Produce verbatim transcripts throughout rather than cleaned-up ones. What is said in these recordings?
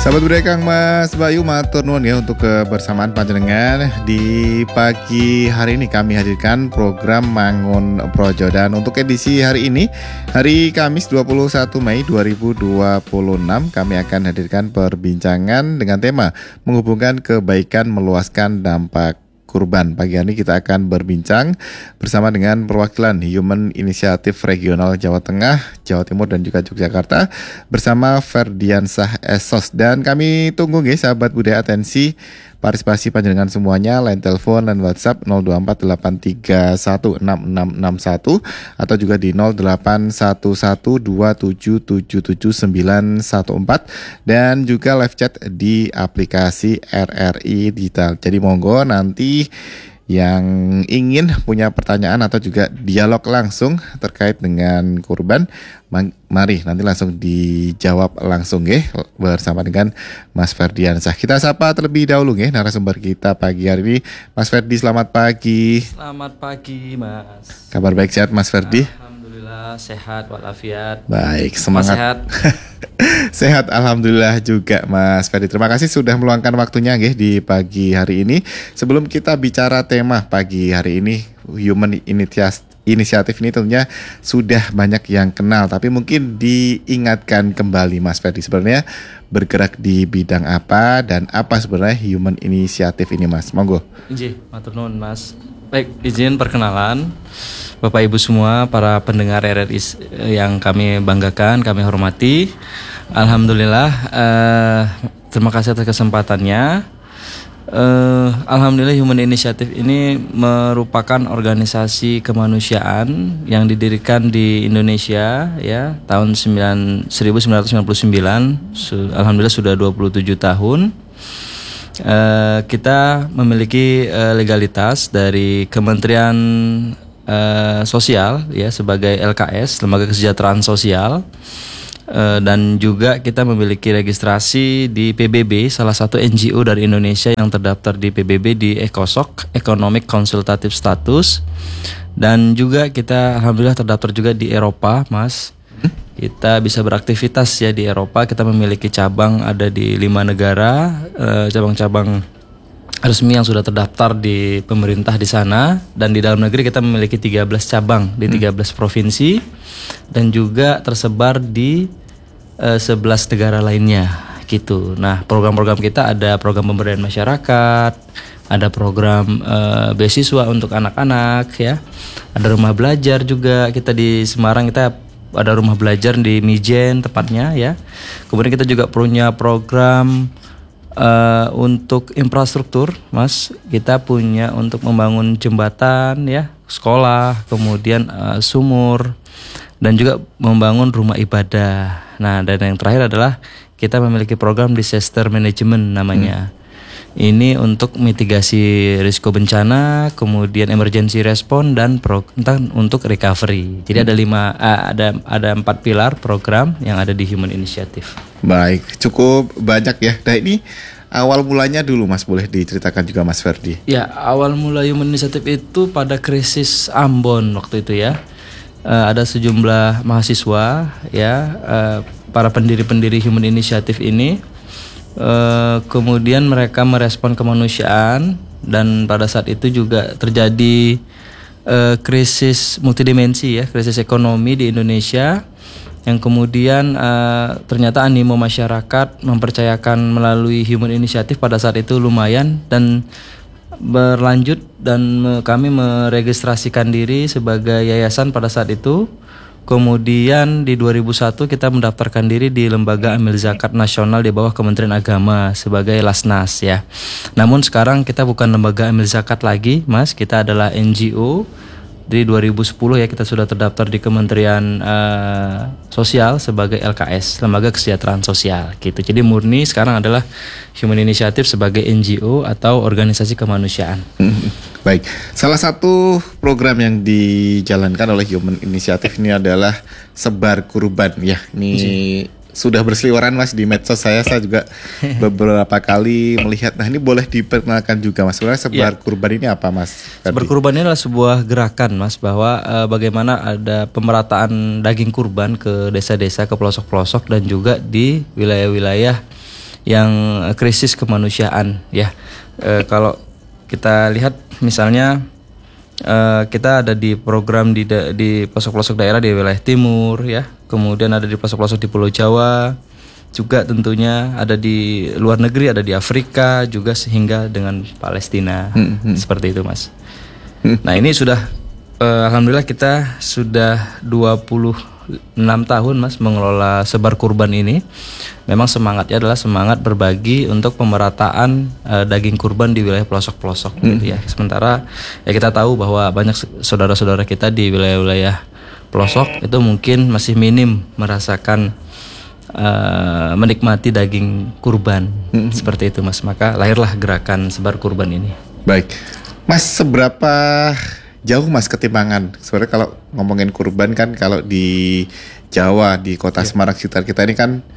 Sahabat budaya Kang Mas Bayu matur nuwun ya untuk kebersamaan panjenengan. Di pagi hari ini kami hadirkan program Mangun Projo, dan untuk edisi hari ini, hari Kamis dua puluh satu Mei dua ribu dua puluh enam, kami akan hadirkan perbincangan dengan tema menghubungkan kebaikan meluaskan dampak kurban. Pagi hari ini kita akan berbincang bersama dengan perwakilan Human Initiative Regional Jawa Tengah, Jawa Timur, dan juga Yogyakarta bersama Ferdiansah Esos. Dan kami tunggu guys, sahabat budaya, atensi partisipasi panjenengan semuanya. Line telepon dan WhatsApp nol dua empat delapan tiga satu enam enam enam satu atau juga di nol delapan satu satu dua tujuh tujuh tujuh sembilan satu empat, dan juga live chat di aplikasi R R I Digital. Jadi monggo nanti yang ingin punya pertanyaan atau juga dialog langsung terkait dengan kurban, mari nanti langsung dijawab langsung ya bersama dengan Mas Ferdiansah. Kita sapa terlebih dahulu ya narasumber kita pagi hari ini. Mas Ferdi, selamat pagi. Selamat pagi Mas. Kabar baik, sehat Mas Ferdi? Alhamdulillah sehat walafiat. Baik, semangat. Sehat. Sehat alhamdulillah juga Mas Ferdi. Terima kasih sudah meluangkan waktunya nggih di pagi hari ini. Sebelum kita bicara tema pagi hari ini, Human Initiative ini tentunya sudah banyak yang kenal, tapi mungkin diingatkan kembali Mas Ferdi, sebenarnya bergerak di bidang apa dan apa sebenarnya Human Initiative ini Mas? Monggo. Nggih, matur nuwun Mas. Baik, izin perkenalan Bapak Ibu semua, para pendengar R R I yang kami banggakan, kami hormati. Alhamdulillah, eh, terima kasih atas kesempatannya. Eh, Alhamdulillah, Human Initiative ini merupakan organisasi kemanusiaan yang didirikan di Indonesia ya tahun seribu sembilan ratus sembilan puluh sembilan. Alhamdulillah sudah dua puluh tujuh tahun. Uh, kita memiliki uh, legalitas dari Kementerian uh, Sosial ya sebagai L K S, Lembaga Kesejahteraan Sosial, uh, dan juga kita memiliki registrasi di P B B, salah satu N G O dari Indonesia yang terdaftar di P B B di ECOSOC, Economic Consultative Status, dan juga kita alhamdulillah terdaftar juga di Eropa, Mas. Kita bisa beraktivitas ya di Eropa. Kita memiliki cabang ada di lima negara, eh, cabang-cabang resmi yang sudah terdaftar di pemerintah di sana. Dan di dalam negeri kita memiliki tiga belas cabang di tiga belas provinsi, dan juga tersebar di eh, sebelas negara lainnya gitu. Nah, program-program kita ada program pemberdayaan masyarakat, ada program uh, beasiswa untuk anak-anak ya, ada rumah belajar juga. Kita di Semarang kita ada rumah belajar di Mijen tepatnya ya. Kemudian kita juga punya program uh, untuk infrastruktur, Mas. Kita punya untuk membangun jembatan ya, sekolah, kemudian uh, sumur, dan juga membangun rumah ibadah. Nah, dan yang terakhir adalah kita memiliki program disaster management namanya. Hmm. Ini untuk mitigasi risiko bencana, kemudian emergency response, dan program untuk recovery. Jadi ada lima, ada ada empat pilar program yang ada di Human Initiative. Baik, cukup banyak ya. Nah ini awal mulanya dulu Mas, boleh diceritakan juga Mas Ferdi? Ya, awal mula Human Initiative itu pada krisis Ambon waktu itu ya. Uh, ada sejumlah mahasiswa ya, uh, para pendiri-pendiri Human Initiative ini. Uh, kemudian mereka merespon kemanusiaan, dan pada saat itu juga terjadi uh, krisis multidimensi ya, krisis ekonomi di Indonesia, yang kemudian uh, ternyata animo masyarakat mempercayakan melalui Human Initiative pada saat itu lumayan, dan berlanjut, dan me, kami meregistrasikan diri sebagai yayasan pada saat itu. Kemudian di dua ribu satu kita mendaftarkan diri di Lembaga Amil Zakat Nasional di bawah Kementerian Agama sebagai Lasnas ya. Namun sekarang kita bukan Lembaga Amil Zakat lagi, Mas. Kita adalah N G O. Di dua ribu sepuluh ya kita sudah terdaftar di Kementerian uh, Sosial sebagai L K S, Lembaga Kesejahteraan Sosial gitu. Jadi murni sekarang adalah Human Initiative sebagai N G O atau organisasi kemanusiaan. Baik, salah satu program yang dijalankan oleh Human Initiative ini adalah sebar kurban ya. Ini sudah berseliweran Mas di medsos saya, saya juga beberapa kali melihat. Nah ini boleh diperkenalkan juga Mas, sebenarnya sebar ya. kurban ini apa Mas? Sebar kurban ini adalah sebuah gerakan Mas, bahwa uh, bagaimana ada pemerataan daging kurban ke desa-desa, ke pelosok-pelosok, dan juga di wilayah-wilayah yang krisis kemanusiaan ya. E, kalau kita lihat misalnya e, kita ada di program di da, di pelosok-pelosok daerah di wilayah timur ya, kemudian ada di pelosok-pelosok di Pulau Jawa, juga tentunya ada di luar negeri, ada di Afrika juga, sehingga dengan Palestina hmm, hmm. seperti itu Mas. Hmm. Nah ini sudah Uh, alhamdulillah kita sudah dua puluh enam tahun Mas mengelola Sebar Kurban ini. Memang semangatnya adalah semangat berbagi untuk pemerataan uh, daging kurban di wilayah pelosok-pelosok hmm. gitu ya. Sementara ya kita tahu bahwa banyak saudara-saudara kita di wilayah-wilayah pelosok itu mungkin masih minim merasakan uh, menikmati daging kurban hmm. seperti itu Mas. Maka lahirlah gerakan Sebar Kurban ini. Baik Mas, seberapa jauh Mas ketimpangan? Sebenarnya kalau ngomongin kurban kan, kalau di Jawa, di kota yeah. Semarang sekitar kita ini kan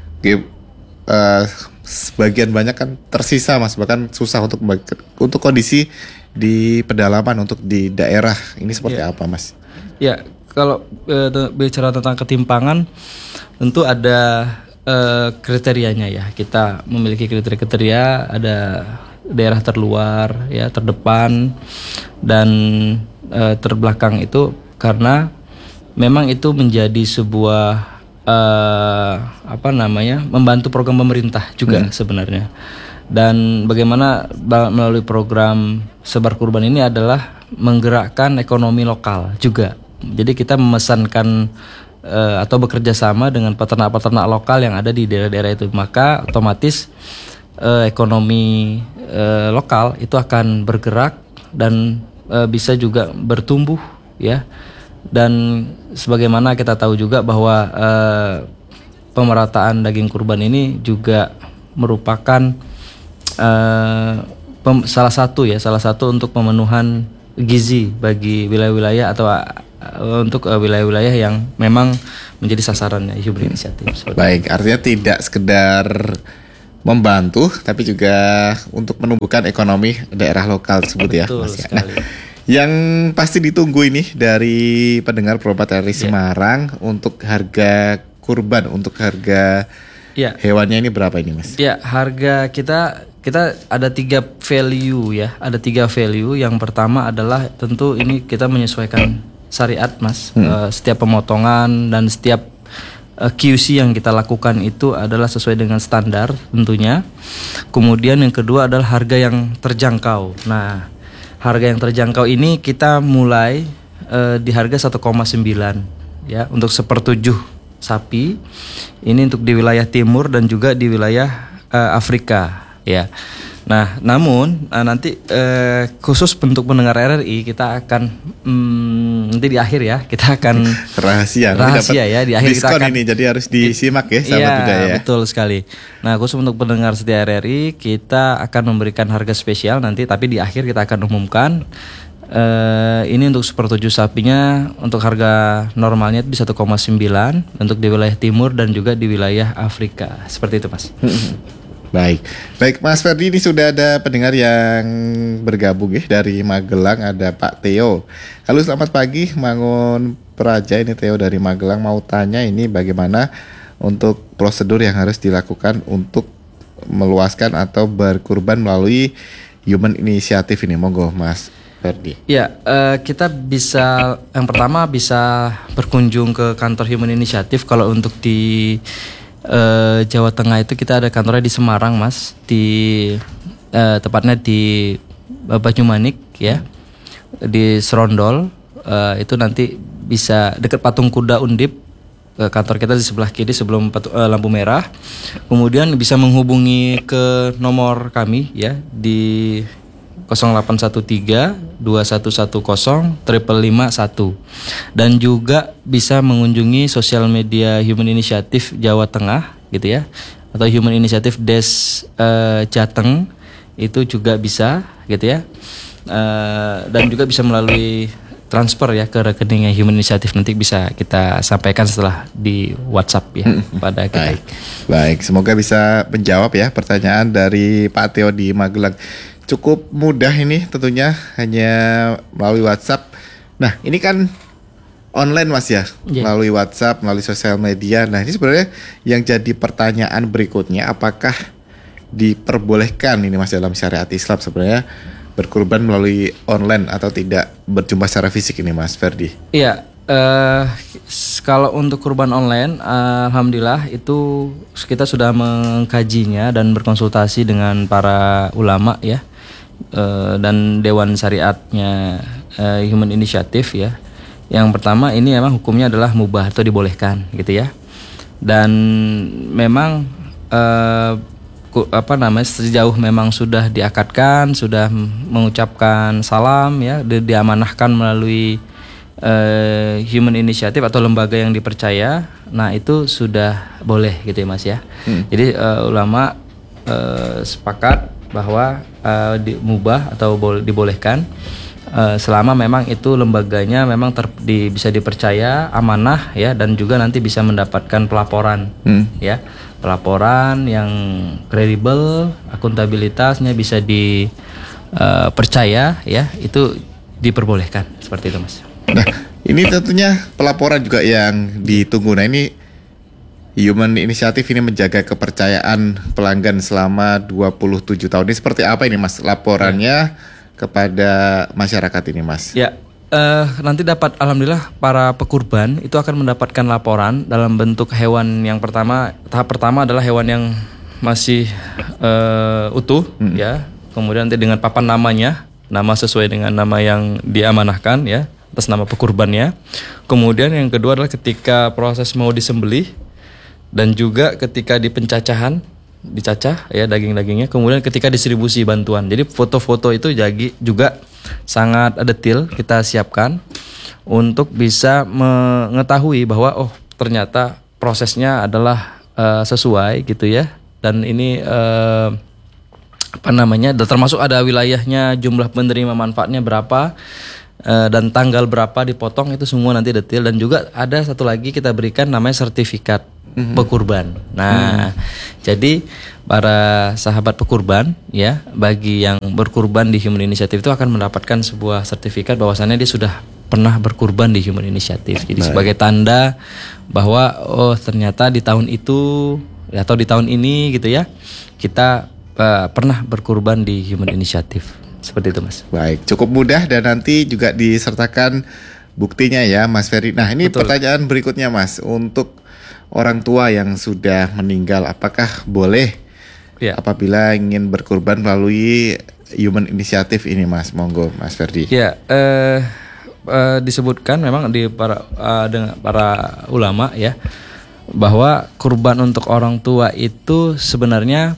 uh, sebagian banyak kan tersisa Mas, bahkan susah untuk untuk kondisi di pedalaman, untuk di daerah ini seperti yeah. apa Mas? Ya yeah, kalau uh, bicara tentang ketimpangan tentu ada uh, kriterianya ya. Kita memiliki kriteria-kriteria, ada daerah terluar ya, terdepan dan e, terbelakang itu, karena memang itu menjadi sebuah e, apa namanya membantu program pemerintah juga hmm. sebenarnya. Dan bagaimana melalui program Sebar Kurban ini adalah menggerakkan ekonomi lokal juga. Jadi kita memesankan e, atau bekerja sama dengan peternak-peternak lokal yang ada di daerah-daerah itu, maka otomatis e, ekonomi e, lokal itu akan bergerak dan e, bisa juga bertumbuh ya. Dan sebagaimana kita tahu juga bahwa e, pemerataan daging kurban ini juga merupakan e, pem, salah satu ya salah satu untuk pemenuhan gizi bagi wilayah-wilayah atau e, untuk e, wilayah-wilayah yang memang menjadi sasaran Human Initiative. Baik, artinya tidak sekedar membantu, tapi juga untuk menumbuhkan ekonomi daerah lokal tersebut ya, Mas. Nah, yang pasti ditunggu ini dari pendengar Probat R I yeah. Semarang, untuk harga kurban, untuk harga yeah. hewannya ini berapa ini, Mas? Ya, harga kita kita ada tiga value ya, ada tiga value. Yang pertama adalah tentu ini kita menyesuaikan syariat, Mas. Hmm. Uh, setiap pemotongan dan setiap Q C yang kita lakukan itu adalah sesuai dengan standar tentunya. Kemudian yang kedua adalah harga yang terjangkau. Nah, harga yang terjangkau ini kita mulai uh, di harga satu koma sembilan ya untuk sepertujuh sapi. Ini untuk di wilayah timur dan juga di wilayah uh, Afrika ya. Nah, namun uh, nanti uh, khusus untuk pendengar R R I kita akan um, nanti di akhir ya kita akan rahasia rahasia ya di akhir diskon kita akan ini, jadi harus disimak ya sahabat iya, budaya ya. Betul sekali. Nah, khusus untuk pendengar setia R R I kita akan memberikan harga spesial nanti, tapi di akhir kita akan umumkan. Uh, ini untuk sepertujuh sapinya untuk harga normalnya itu di satu koma sembilan untuk di wilayah timur dan juga di wilayah Afrika. Seperti itu, Mas. Baik, baik Mas Ferdi, ini sudah ada pendengar yang bergabung ya dari Magelang, ada Pak Theo. Halo, selamat pagi, Mangun Praja, ini Theo dari Magelang mau tanya ini bagaimana untuk prosedur yang harus dilakukan untuk meluaskan atau berkurban melalui Human Initiative ini, monggo Mas Ferdi. Ya, uh, kita bisa yang pertama bisa berkunjung ke kantor Human Initiative. Kalau untuk di Uh, Jawa Tengah itu kita ada kantornya di Semarang, Mas, di uh, tepatnya di Banyumanik ya, di Serondol. Uh, itu nanti bisa dekat patung kuda Undip. Uh, kantor kita di sebelah kiri sebelum patu, uh, lampu merah. Kemudian bisa menghubungi ke nomor kami ya di nol delapan satu tiga dua satu satu nol lima lima satu, dan juga bisa mengunjungi sosial media Human Initiative Jawa Tengah gitu ya, atau Human Initiative Des uh, Jateng, itu juga bisa gitu ya, uh, dan juga bisa melalui transfer ya ke rekeningnya Human Initiative, nanti bisa kita sampaikan setelah di WhatsApp ya hmm. pada kita. Baik. Baik, semoga bisa menjawab ya pertanyaan dari Pak Theo di Magelang. Cukup mudah ini tentunya, hanya melalui WhatsApp. Nah, ini kan online, Mas ya, yeah. melalui WhatsApp, melalui sosial media. Nah, ini sebenarnya yang jadi pertanyaan berikutnya, apakah diperbolehkan ini Mas dalam syariat Islam sebenarnya berkurban melalui online atau tidak berjumpa secara fisik ini Mas Ferdi? Iya, uh, kalau untuk kurban online, uh, alhamdulillah itu kita sudah mengkajinya dan berkonsultasi dengan para ulama ya, uh, dan Dewan Syariatnya uh, Human Initiative ya. Yang pertama ini memang hukumnya adalah mubah atau dibolehkan gitu ya. Dan memang uh, apa namanya sejauh memang sudah diakadkan, sudah mengucapkan salam ya, di, diamanahkan melalui uh, Human Initiative atau lembaga yang dipercaya, nah itu sudah boleh gitu ya Mas ya. Hmm. Jadi uh, ulama uh, sepakat bahwa uh, di, mubah atau boleh dibolehkan. Uh, selama memang itu lembaganya memang ter, di, bisa dipercaya, amanah ya, dan juga nanti bisa mendapatkan pelaporan hmm. ya, pelaporan yang kredibel, akuntabilitasnya bisa dipercaya uh, ya, itu diperbolehkan seperti itu Mas. Nah ini tentunya pelaporan juga yang ditunggu. Nah ini Human Initiative ini menjaga kepercayaan pelanggan selama dua puluh tujuh tahun ini seperti apa ini Mas laporannya ya kepada masyarakat ini Mas? Ya, uh, nanti dapat alhamdulillah para pekurban itu akan mendapatkan laporan dalam bentuk hewan yang pertama. Tahap pertama adalah hewan yang masih uh, utuh hmm. ya. Kemudian nanti dengan papan namanya, nama sesuai dengan nama yang diamanahkan ya, atas nama pekurbannya. Kemudian yang kedua adalah ketika proses mau disembelih dan juga ketika di pencacahan, dicacah ya daging-dagingnya, kemudian ketika distribusi bantuan. Jadi foto-foto itu jadi juga sangat detail kita siapkan untuk bisa mengetahui bahwa oh ternyata prosesnya adalah uh, sesuai gitu ya, dan ini uh, apa namanya termasuk ada wilayahnya, jumlah penerima manfaatnya berapa, uh, dan tanggal berapa dipotong, itu semua nanti detail. Dan juga ada satu lagi kita berikan namanya sertifikat mm-hmm. pekurban. Nah, mm. jadi para sahabat pekurban ya, bagi yang berkurban di Human Initiative itu akan mendapatkan sebuah sertifikat bahwasannya dia sudah pernah berkurban di Human Initiative. Jadi Baik. sebagai tanda bahwa oh ternyata di tahun itu atau di tahun ini gitu ya, kita uh, pernah berkurban di Human Initiative. Seperti itu Mas. Baik, cukup mudah dan nanti juga disertakan buktinya ya Mas Ferdi. Nah ini Betul. pertanyaan berikutnya Mas, untuk orang tua yang sudah meninggal, apakah boleh ya. apabila ingin berkurban melalui Human Initiative ini Mas? Monggo Mas Ferdi. Ya, eh, eh, disebutkan memang di para uh, dengan para ulama ya, bahwa kurban untuk orang tua itu sebenarnya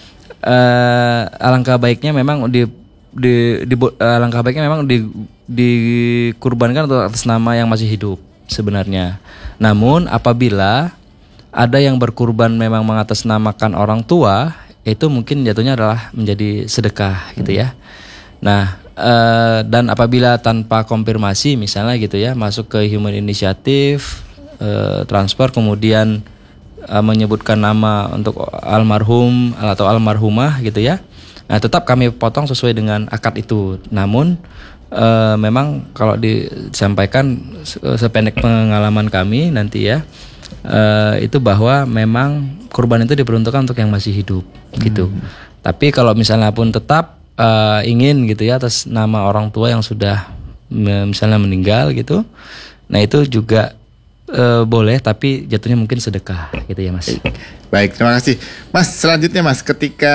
eh, alangkah baiknya memang di di, di alangkah baiknya memang di dikurbankan untuk atas nama yang masih hidup sebenarnya. Namun apabila ada yang berkurban memang mengatasnamakan orang tua, itu mungkin jatuhnya adalah menjadi sedekah gitu ya. Nah, eh, dan apabila tanpa konfirmasi misalnya gitu ya, masuk ke Human Initiative, eh, transfer kemudian eh, menyebutkan nama untuk almarhum atau almarhumah gitu ya. Nah, tetap kami potong sesuai dengan akad itu. Namun eh, memang kalau disampaikan sependek pengalaman kami nanti ya, Uh, itu bahwa memang kurban itu diperuntukkan untuk yang masih hidup gitu. Hmm. Tapi kalau misalnya pun tetap uh, ingin gitu ya atas nama orang tua yang sudah misalnya meninggal gitu, nah itu juga uh, boleh, tapi jatuhnya mungkin sedekah gitu ya Mas. Baik, terima kasih Mas. Selanjutnya Mas, ketika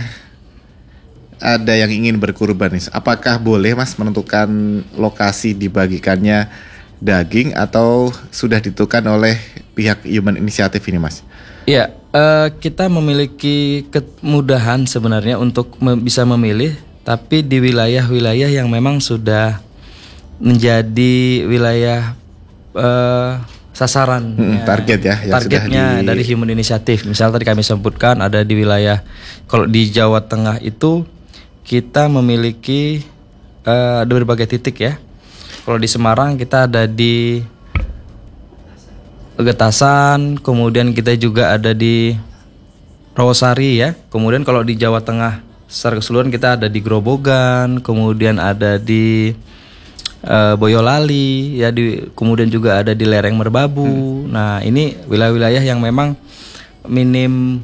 ada yang ingin berkurban nih, apakah boleh Mas menentukan lokasi dibagikannya daging atau sudah ditentukan oleh pihak Human Initiative ini Mas? Ya, uh, kita memiliki kemudahan sebenarnya untuk me- bisa memilih, tapi di wilayah-wilayah yang memang sudah menjadi wilayah uh, sasaran hmm, target ya, yang targetnya di... dari Human Initiative. Misal tadi kami sebutkan ada di wilayah, kalau di Jawa Tengah itu kita memiliki uh, ada berbagai titik ya. Kalau di Semarang kita ada di Getasan, kemudian kita juga ada di Rawasari ya. Kemudian kalau di Jawa Tengah secara keseluruhan kita ada di Grobogan, kemudian ada di uh, Boyolali ya, di, kemudian juga ada di lereng Merbabu. Hmm. Nah, ini wilayah-wilayah yang memang minim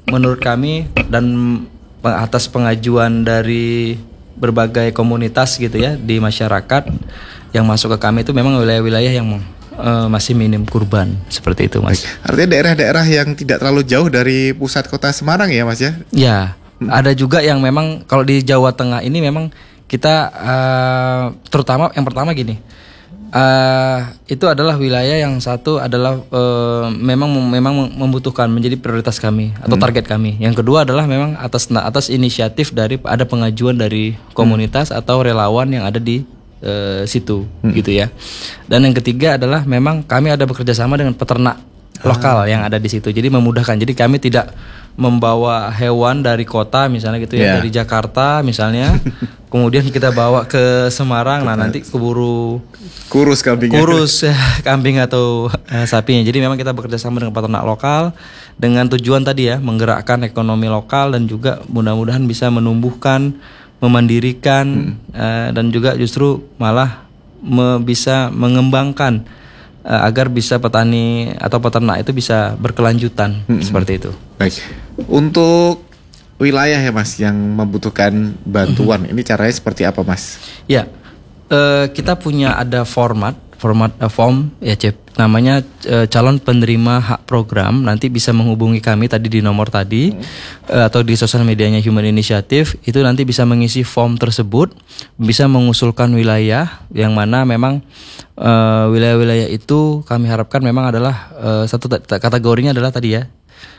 menurut kami dan atas pengajuan dari berbagai komunitas gitu ya di masyarakat yang masuk ke kami itu memang wilayah-wilayah yang uh, masih minim kurban seperti itu, Mas. Baik. Artinya daerah-daerah yang tidak terlalu jauh dari pusat kota Semarang ya, Mas ya? Ya, hmm. ada juga yang memang kalau di Jawa Tengah ini memang kita uh, terutama yang pertama gini. Uh, itu adalah wilayah yang satu adalah uh, memang memang membutuhkan menjadi prioritas kami atau hmm. target kami. Yang kedua adalah memang atas atas inisiatif dari ada pengajuan dari komunitas hmm. atau relawan yang ada di uh, situ hmm. gitu ya. Dan yang ketiga adalah memang kami ada bekerja sama dengan peternak lokal ah. yang ada di situ. Jadi memudahkan. Jadi kami tidak membawa hewan dari kota misalnya gitu ya, yeah. dari Jakarta misalnya, kemudian kita bawa ke Semarang, nah nanti keburu kurus kambingnya, kurus kambing atau uh, sapinya. Jadi memang kita bekerja sama dengan peternak lokal dengan tujuan tadi ya menggerakkan ekonomi lokal dan juga mudah-mudahan bisa menumbuhkan, memandirikan hmm. uh, dan juga justru malah me- bisa mengembangkan uh, agar bisa petani atau peternak itu bisa berkelanjutan hmm. seperti itu. Baik. Untuk wilayah ya Mas yang membutuhkan bantuan, mm-hmm. ini caranya seperti apa Mas? Ya, uh, kita punya ada format, format uh, form ya Cep, namanya uh, calon penerima hak program. Nanti bisa menghubungi kami tadi di nomor tadi mm-hmm. uh, atau di sosial medianya Human Initiative. Itu nanti bisa mengisi form tersebut, bisa mengusulkan wilayah yang mana memang uh, wilayah-wilayah itu kami harapkan memang adalah uh, satu t- kategorinya adalah tadi ya.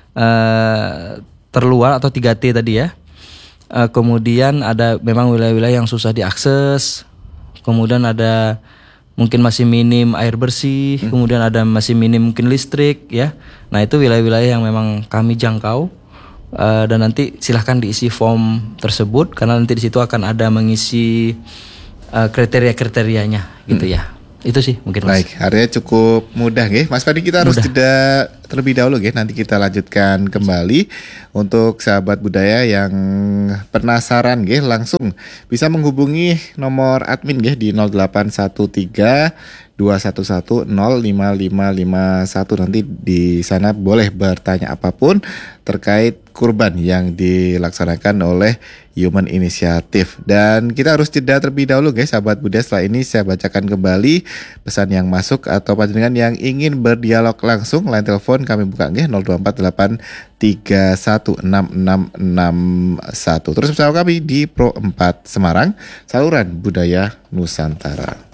Uh, terluar atau tiga T tadi ya. Uh, kemudian ada memang wilayah-wilayah yang susah diakses. Kemudian ada mungkin masih minim air bersih, hmm. kemudian ada masih minim mungkin listrik ya. Nah, itu wilayah-wilayah yang memang kami jangkau. Uh, dan nanti silahkan diisi form tersebut karena nanti di situ akan ada mengisi uh, kriteria-kriterianya gitu hmm. ya. Itu sih mungkin Mas. Baik, artinya cukup mudah nggih. Mas Fadi, kita harus jeda terlebih dahulu nggih. Nanti kita lanjutkan kembali. Untuk sahabat budaya yang penasaran nggih, langsung bisa menghubungi nomor admin nggih di nol delapan satu tiga dua satu satu nol lima lima lima satu. Nanti di sana boleh bertanya apapun terkait kurban yang dilaksanakan oleh Human Initiative. Dan kita harus jeda terlebih dahulu guys, sahabat budaya. Setelah ini saya bacakan kembali pesan yang masuk atau panjenengan yang ingin berdialog langsung. Line telepon kami buka nggih nol dua empat delapan tiga satu enam enam enam satu. Terus bersama kami di Pro empat Semarang, saluran budaya Nusantara.